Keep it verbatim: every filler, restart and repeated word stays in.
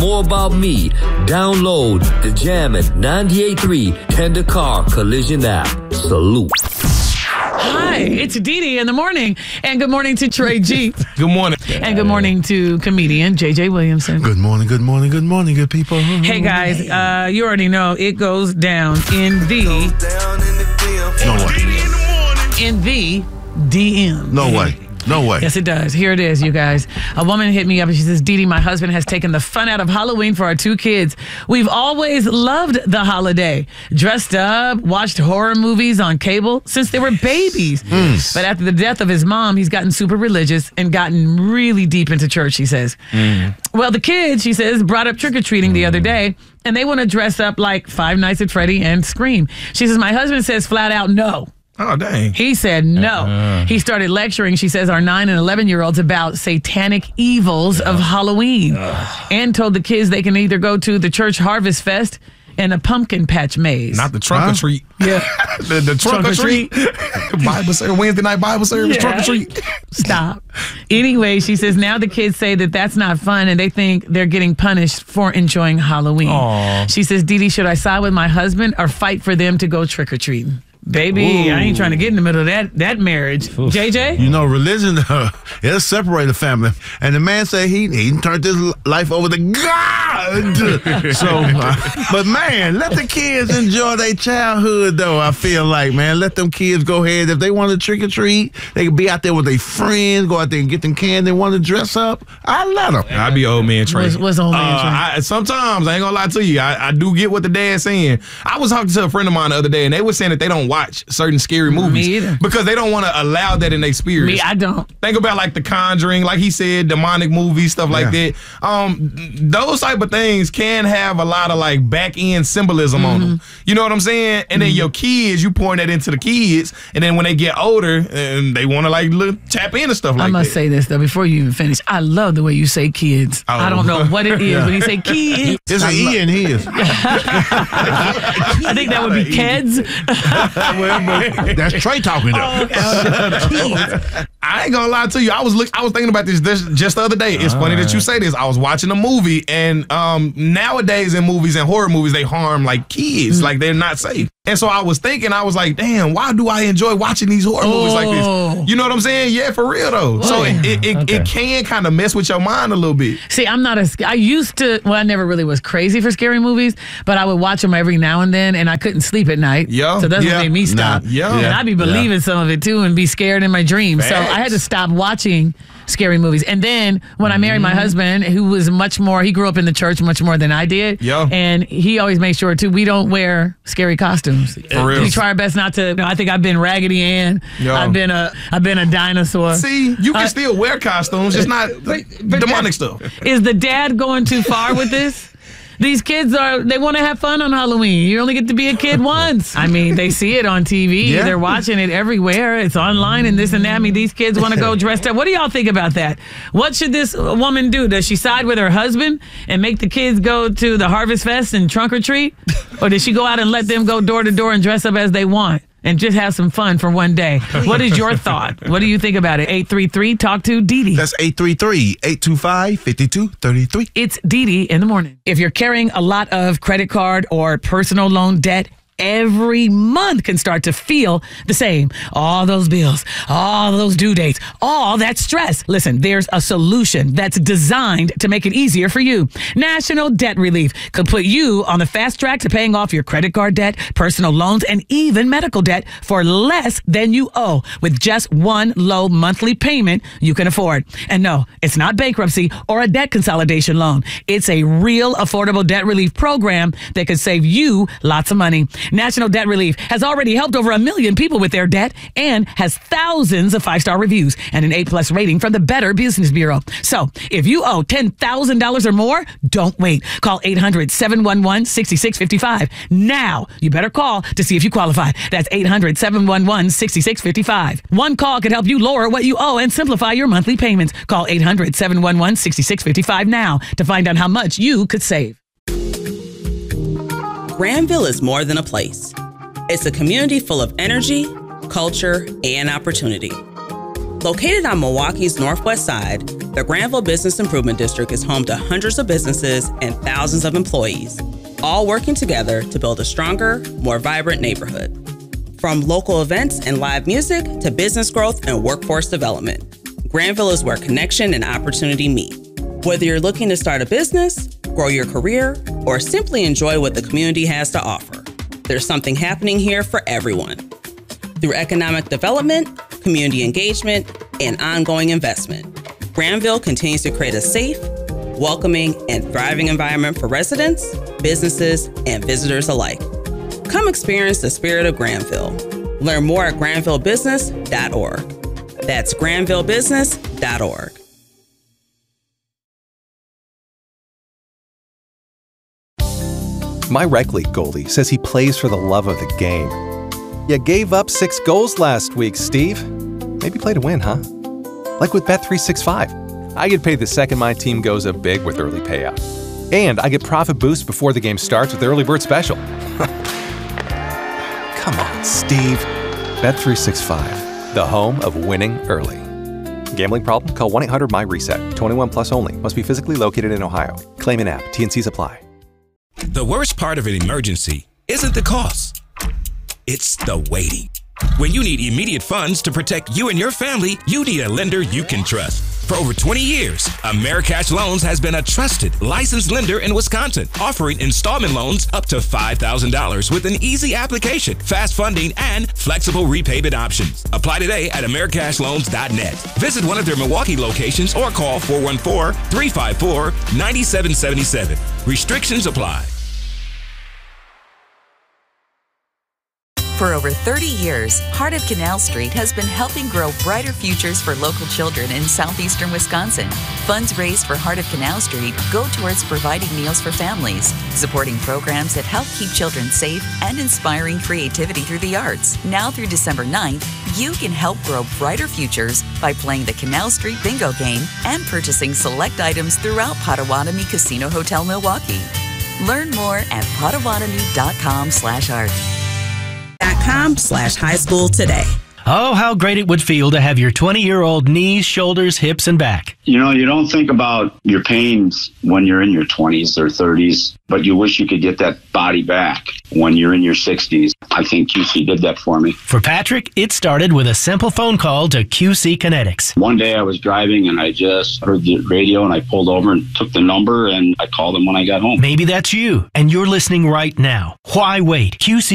more about me, download the Jammin' ninety-eight point three Tender Car Collision app. Salute. Hi, it's Dee Dee in the morning. And good morning to Trey G. Good morning. And good morning to comedian J J Williamson. Good morning, good morning, good morning, good people. Hey, guys, uh, you already know it goes down in the... No way. In the D M. No way. No way. Yes, it does. Here it is, you guys. A woman hit me up and she says, Dee Dee, my husband has taken the fun out of Halloween for our two kids. We've always loved the holiday. Dressed up, watched horror movies on cable since they were babies. Mm. But after the death of his mom, he's gotten super religious and gotten really deep into church, she says. Mm. Well, the kids, she says, brought up trick-or-treating mm. the other day, and they want to dress up like Five Nights at Freddy and Scream. She says, my husband says flat out no. Oh, dang. He said no. Uh, he started lecturing, she says, our nine and eleven-year-olds about satanic evils uh, of Halloween uh, and told the kids they can either go to the church harvest fest and a pumpkin patch maze. Not the trunk huh? or treat. Yeah. the, the trunk, trunk or treat. treat. Bible service, Wednesday night Bible service, yeah. trunk or treat. Stop. Anyway, she says now the kids say that that's not fun and they think they're getting punished for enjoying Halloween. Aww. She says, Dee Dee, should I side with my husband or fight for them to go trick-or-treating? Baby, Ooh. I ain't trying to get in the middle of that that marriage. Oof. J J? You know, religion, uh, it'll separate a family. And the man said he, he turned his life over to God. so, uh, but man, let the kids enjoy their childhood, though, I feel like, man. Let them kids go ahead. If they want to trick or treat, they can be out there with their friends, go out there and get them candy, want to dress up. I let them. I be old man Trey. What's, what's old man uh, Trey? I, sometimes, I ain't gonna lie to you, I, I do get what the dad's saying. I was talking to a friend of mine the other day, and they were saying that they don't watch certain scary movies. Me either. Because they don't want to allow that in their spirit. Me, I don't. Think about like The Conjuring, like he said, demonic movies, stuff like yeah. that. Um, those type of things can have a lot of like back end symbolism mm-hmm. on them. You know what I'm saying? And mm-hmm. then your kids, you point that into the kids, and then when they get older, and they want to like look, tap into stuff like that. I must that. say this though before you even finish. I love the way you say kids. Oh. I don't know what it is yeah. when you say kids. There's an E in his. I think that would be kids. well, but that's Trey talking though. Oh, okay. I ain't gonna lie to you. I was look, I was thinking about this, this just the other day. It's All funny right. that you say this. I was watching a movie, and um, nowadays in movies and horror movies, they harm like kids, mm-hmm. like they're not safe. And so I was thinking, I was like, damn, why do I enjoy watching these horror oh. movies like this? You know what I'm saying? Yeah, for real though. Well, so it it, it, okay. it can kind of mess with your mind a little bit. See, I'm not a. I used to. Well, I never really was crazy for scary movies, but I would watch them every now and then, and I couldn't sleep at night. Yeah. So that's yeah. what made me stop. Nah. Yeah. And I'd be believing yeah. some of it too, and be scared in my dreams. Facts. So I had to stop watching scary movies. And then when I married my husband, who was much more, he grew up in the church much more than I did. Yeah. And he always made sure too, we don't wear scary costumes. For real. We try our best not to. You know, I think I've been Raggedy Ann. Yo. I've been a I've been a dinosaur. See, you can uh, but, still wear costumes, just not but, but demonic stuff. Is the dad going too far with this? These kids are, they want to have fun on Halloween. You only get to be a kid once. I mean, they see it on T V. Yeah. They're watching it everywhere. It's online and this and that. I mean, these kids want to go dressed up. What do y'all think about that? What should this woman do? Does she side with her husband and make the kids go to the Harvest Fest and trunk or treat? Or does she go out and let them go door to door and dress up as they want? And just have some fun for one day. What is your thought? What do you think about it? eight three three, talk to Dee Dee. That's eight three three, eight two five, five two three three. It's Dee Dee in the morning. If you're carrying a lot of credit card or personal loan debt, every month can start to feel the same. All those bills, all those due dates, all that stress. Listen, there's a solution that's designed to make it easier for you. National Debt Relief could put you on the fast track to paying off your credit card debt, personal loans, and even medical debt for less than you owe with just one low monthly payment you can afford. And no, it's not bankruptcy or a debt consolidation loan. It's a real affordable debt relief program that could save you lots of money. National Debt Relief has already helped over a million people with their debt and has thousands of five-star reviews and an A-plus rating from the Better Business Bureau. So if you owe ten thousand dollars or more, don't wait. Call eight hundred, seven one one, six six five five. Now, you better call to see if you qualify. That's eight hundred, seven one one, six six five five. One call could help you lower what you owe and simplify your monthly payments. Call eight hundred, seven one one, six six five five now to find out how much you could save. Granville is more than a place. It's a community full of energy, culture, and opportunity. Located on Milwaukee's northwest side, the Granville Business Improvement District is home to hundreds of businesses and thousands of employees, all working together to build a stronger, more vibrant neighborhood. From local events and live music to business growth and workforce development, Granville is where connection and opportunity meet. Whether you're looking to start a business, grow your career, or simply enjoy what the community has to offer, there's something happening here for everyone. Through economic development, community engagement, and ongoing investment, Granville continues to create a safe, welcoming, and thriving environment for residents, businesses, and visitors alike. Come experience the spirit of Granville. Learn more at granville business dot org. That's granville business dot org. My rec league goalie says he plays for the love of the game. You gave up six goals last week, Steve. Maybe play to win, huh? Like with Bet three sixty-five. I get paid the second my team goes up big with early payout. And I get profit boost before the game starts with the early bird special. Come on, Steve. Bet three sixty-five, the home of winning early. Gambling problem? Call one eight hundred my reset. twenty-one plus only. Must be physically located in Ohio. Claim in app. T and Cs apply. The worst part of an emergency isn't the cost. It's the waiting. When you need immediate funds to protect you and your family, you need a lender you can trust. For over twenty years, Americash Loans has been a trusted, licensed lender in Wisconsin, offering installment loans up to five thousand dollars with an easy application, fast funding, and flexible repayment options. Apply today at americash loans dot net. Visit one of their Milwaukee locations or call four one four, three five four, nine seven seven seven. Restrictions apply. For over thirty years, Heart of Canal Street has been helping grow brighter futures for local children in southeastern Wisconsin. Funds raised for Heart of Canal Street go towards providing meals for families, supporting programs that help keep children safe, and inspiring creativity through the arts. Now through December ninth, you can help grow brighter futures by playing the Canal Street Bingo game and purchasing select items throughout Potawatomi Casino Hotel Milwaukee. Learn more at potawatomi dot com slash art. Com slash high school today. Oh, how great it would feel to have your twenty-year-old knees, shoulders, hips, and back. You know, you don't think about your pains when you're in your twenties or thirties, but you wish you could get that body back when you're in your sixties. I think Q C did that for me. For Patrick, it started with a simple phone call to Q C Kinetics. One day I was driving and I just heard the radio and I pulled over and took the number and I called them when I got home. Maybe that's you, and you're listening right now. Why wait? Q C